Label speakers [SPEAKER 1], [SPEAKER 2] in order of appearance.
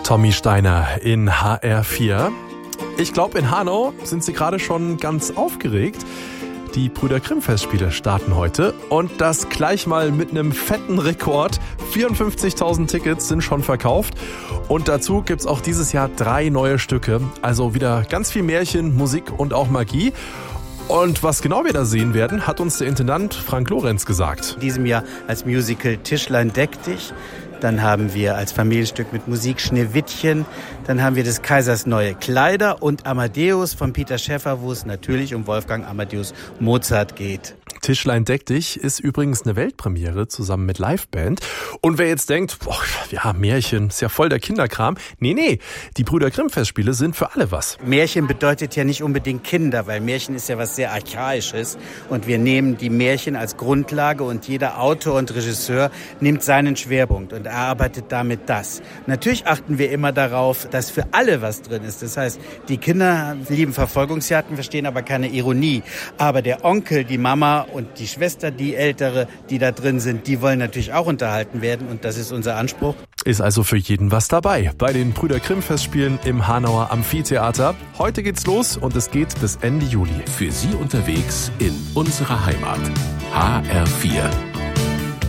[SPEAKER 1] Tommy Steiner in HR4. Ich glaube, in Hanau sind Sie gerade schon ganz aufgeregt. Die Brüder Grimm Festspiele starten heute und das gleich mal mit einem fetten Rekord. 54.000 Tickets sind schon verkauft und dazu gibt's auch dieses Jahr 3 neue Stücke. Also wieder ganz viel Märchen, Musik und auch Magie. Und was genau wir da sehen werden, hat uns der Intendant Frank Lorenz gesagt.
[SPEAKER 2] In diesem Jahr als Musical Tischlein deck dich. Dann haben wir als Familienstück mit Musik Schneewittchen. Dann haben wir des Kaisers neue Kleider und Amadeus von Peter Schäffer, wo es natürlich um Wolfgang Amadeus Mozart geht.
[SPEAKER 1] Tischlein deck dich ist übrigens eine Weltpremiere zusammen mit Liveband. Und wer jetzt denkt, boah, ja, Märchen, ist ja voll der Kinderkram. Nee, die Brüder Grimm Festspiele sind für alle was.
[SPEAKER 2] Märchen bedeutet ja nicht unbedingt Kinder, weil Märchen ist ja was sehr Archaisches. Und wir nehmen die Märchen als Grundlage und jeder Autor und Regisseur nimmt seinen Schwerpunkt und erarbeitet damit das. Natürlich achten wir immer darauf, dass für alle was drin ist. Das heißt, die Kinder lieben Verfolgungsjagden, verstehen aber keine Ironie. Aber der Onkel, die Mama und die Schwester, die Ältere, die da drin sind, die wollen natürlich auch unterhalten werden. Und das ist unser Anspruch.
[SPEAKER 1] Ist also für jeden was dabei bei den Brüder Grimm Festspielen im Hanauer Amphitheater. Heute geht's los und es geht bis Ende Juli.
[SPEAKER 3] Für Sie unterwegs in unserer Heimat. HR4.